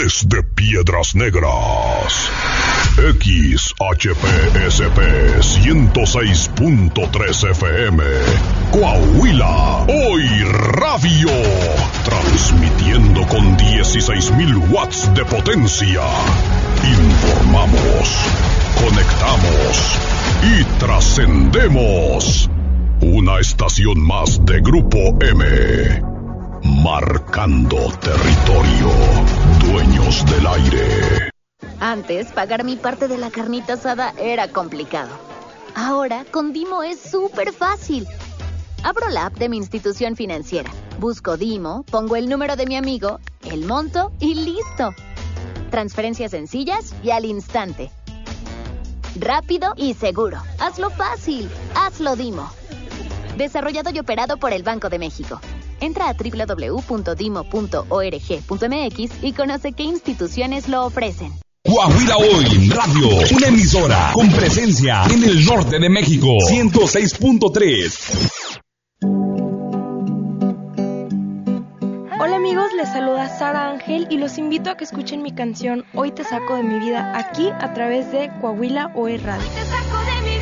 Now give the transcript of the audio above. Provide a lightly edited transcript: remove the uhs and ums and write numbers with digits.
Desde Piedras Negras, XHPSP 106.3 FM, Coahuila, Hoy Radio, transmitiendo con 16,000 watts de potencia. Informamos, conectamos y trascendemos. Una estación más de Grupo M. Marcando territorio, dueños del aire. Antes, pagar mi parte de la carnita asada era complicado. Ahora, con Dimo es súper fácil. Abro la app de mi institución financiera, busco Dimo, pongo el número de mi amigo, el monto y listo. Transferencias sencillas y al instante. Rápido y seguro. Hazlo fácil. Hazlo Dimo. Desarrollado y operado por el Banco de México. Entra a www.dimo.org.mx y conoce qué instituciones lo ofrecen. Coahuila Hoy Radio, una emisora con presencia en el norte de México. 106.3. Hola amigos, les saluda Sara Ángel y los invito a que escuchen mi canción Hoy te saco de mi vida aquí a través de Coahuila Hoy Radio.